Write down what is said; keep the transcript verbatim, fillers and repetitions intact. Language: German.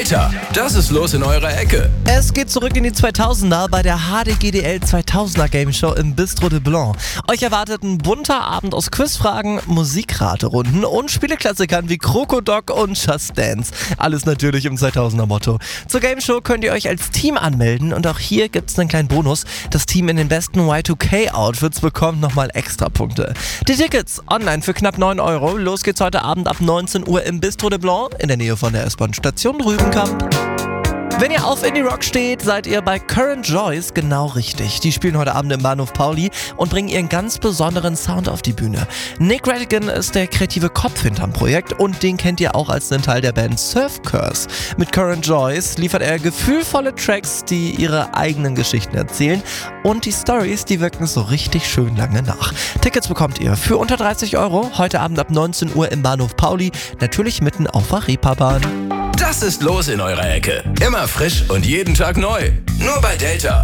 Delta, das ist los in eurer Ecke. Es geht zurück in die zweitausender bei der H D G D L zweitausender Game Show im Bistro de Blanc. Euch erwartet ein bunter Abend aus Quizfragen, Musikraterunden und Spieleklassikern wie Krokodok und Just Dance. Alles natürlich im zweitausender Motto. Zur Game Show könnt ihr euch als Team anmelden und auch hier gibt's einen kleinen Bonus. Das Team in den besten Y zwei K Outfits bekommt nochmal extra Punkte. Die Tickets online für knapp neun Euro. Los geht's heute Abend ab neunzehn Uhr im Bistro de Blanc in der Nähe von der S-Bahn-Station Rübenkamp. Wenn ihr auf Indie-Rock steht, seid ihr bei Current Joys genau richtig. Die spielen heute Abend im Bahnhof Pauli und bringen ihren ganz besonderen Sound auf die Bühne. Nick Radigan ist der kreative Kopf hinterm Projekt und den kennt ihr auch als einen Teil der Band Surf Curse. Mit Current Joys liefert er gefühlvolle Tracks, die ihre eigenen Geschichten erzählen und die Stories, die wirken so richtig schön lange nach. Tickets bekommt ihr für unter dreißig Euro heute Abend ab neunzehn Uhr im Bahnhof Pauli, natürlich mitten auf der Reeperbahn. Das ist los in eurer Ecke. Immer frisch und jeden Tag neu. Nur bei Delta.